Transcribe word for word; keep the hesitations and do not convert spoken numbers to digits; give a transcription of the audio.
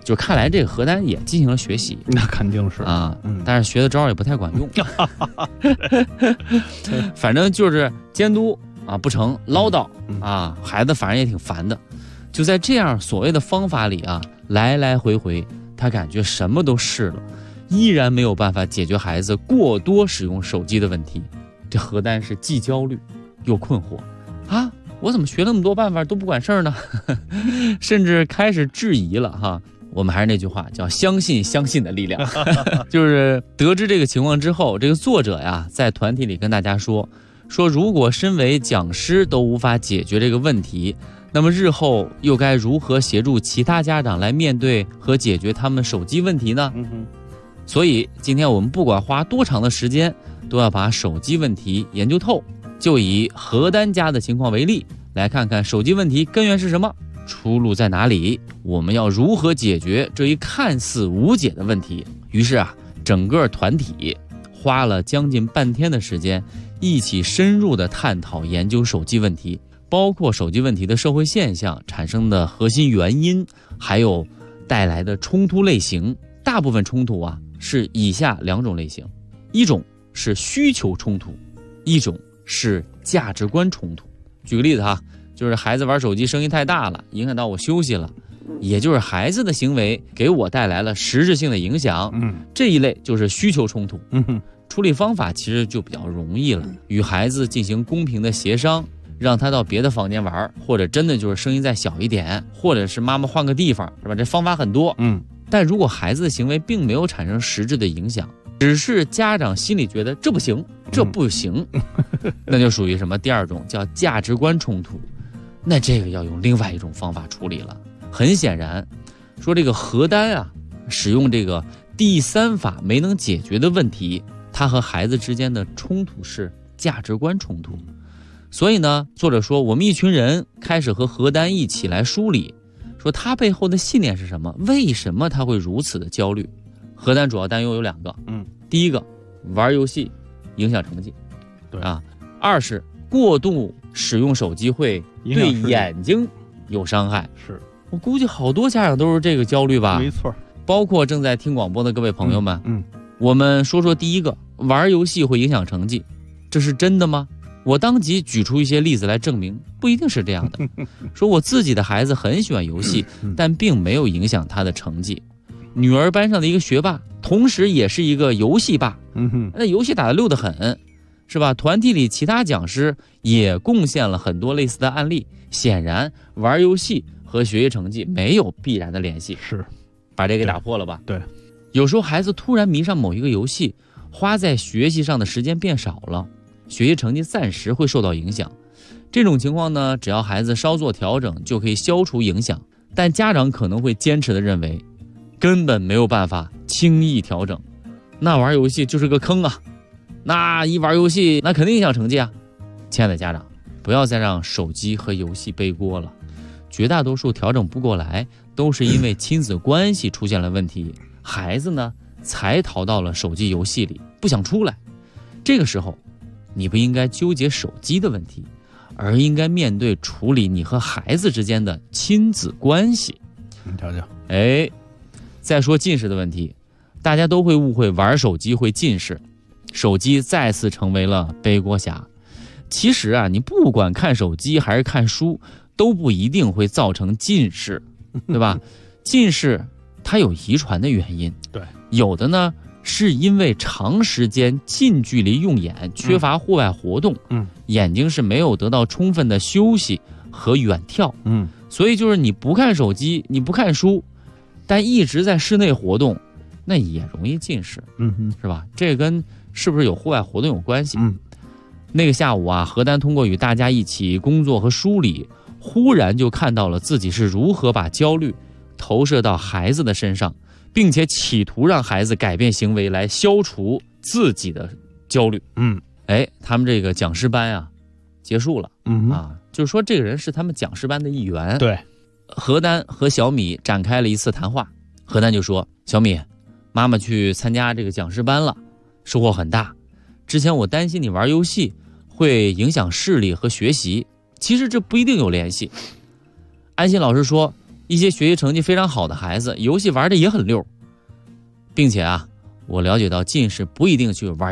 就看来这个何丹也进行了学习， 那肯定是啊， 嗯、 但是学的招也不太管用，反正就是监督啊不成，唠叨啊，孩子反正也挺烦的。就在这样所谓的方法里啊，来来回回，他感觉什么都试了，依然没有办法解决孩子过多使用手机的问题。这何丹是既焦虑又困惑啊，我怎么学那么多办法都不管事儿呢？甚至开始质疑了哈。我们还是那句话，叫相信相信的力量。就是得知这个情况之后，这个作者呀在团体里跟大家说说，如果身为讲师都无法解决这个问题，那么日后又该如何协助其他家长来面对和解决他们手机问题呢？ 嗯、 所以今天我们不管花多长的时间，都要把手机问题研究透。就以何丹家的情况为例，来看看手机问题根源是什么，出路在哪里，我们要如何解决这一看似无解的问题。于是啊，整个团体花了将近半天的时间，一起深入的探讨研究手机问题，包括手机问题的社会现象产生的核心原因，还有带来的冲突类型。大部分冲突啊是以下两种类型，一种是需求冲突，一种是价值观冲突。举个例子哈，就是孩子玩手机声音太大了，影响到我休息了，也就是孩子的行为给我带来了实质性的影响，嗯，这一类就是需求冲突。嗯，处理方法其实就比较容易了，与孩子进行公平的协商，让他到别的房间玩，或者真的就是声音再小一点，或者是妈妈换个地方，是吧？这方法很多。嗯，但如果孩子的行为并没有产生实质的影响，只是家长心里觉得这不行，这不行，嗯、那就属于什么？第二种叫价值观冲突。那这个要用另外一种方法处理了。很显然，说这个何丹啊，使用这个第三法没能解决的问题，他和孩子之间的冲突是价值观冲突。所以呢，作者说我们一群人开始和何丹一起来梳理，说他背后的信念是什么，为什么他会如此的焦虑。何丹主要担忧有两个，嗯，第一个，玩游戏影响成绩， 对啊，二是过度使用手机会对眼睛有伤害。 是， 我估计好多家长都是这个焦虑吧？ 没错， 包括正在听广播的各位朋友们， 嗯， 嗯我们说说第一个，玩游戏会影响成绩，这是真的吗？我当即举出一些例子来证明，不一定是这样的。说我自己的孩子很喜欢游戏，但并没有影响他的成绩。女儿班上的一个学霸，同时也是一个游戏霸，那游戏打得溜得很，是吧？团体里其他讲师也贡献了很多类似的案例。显然，玩游戏和学习成绩没有必然的联系。 是， 把这给打破了吧？ 对。 有时候孩子突然迷上某一个游戏，花在学习上的时间变少了，学习成绩暂时会受到影响。这种情况呢，只要孩子稍作调整，就可以消除影响。但家长可能会坚持的认为，根本没有办法轻易调整。那玩游戏就是个坑啊！那一玩游戏，那肯定影响成绩啊！亲爱的家长，不要再让手机和游戏背锅了。绝大多数调整不过来，都是因为亲子关系出现了问题，孩子呢才逃到了手机游戏里，不想出来。这个时候，你不应该纠结手机的问题，而应该面对处理你和孩子之间的亲子关系。 你瞧瞧， 哎，再说近视的问题，大家都会误会玩手机会近视，手机再次成为了背锅侠。其实啊，你不管看手机还是看书，都不一定会造成近视，对吧？近视它有遗传的原因， 对， 有的呢是因为长时间近距离用眼，缺乏户外活动，嗯，眼睛是没有得到充分的休息和远眺，嗯，所以就是你不看手机，你不看书，但一直在室内活动，那也容易近视，嗯哼，是吧？这跟是不是有户外活动有关系？嗯，那个下午啊，何丹通过与大家一起工作和梳理，忽然就看到了自己是如何把焦虑投射到孩子的身上，并且企图让孩子改变行为来消除自己的焦虑。嗯，哎，他们这个讲师班啊，结束了。嗯啊，就是说这个人是他们讲师班的一员。 对， 何丹和小米展开了一次谈话。何丹就说：“小米，妈妈去参加这个讲师班了，收获很大。之前我担心你玩游戏会影响视力和学习，其实这不一定有联系。”安心老师说：“ 一些学习成绩非常好的孩子，游戏玩的也很溜，并且啊，我了解到近视不一定去玩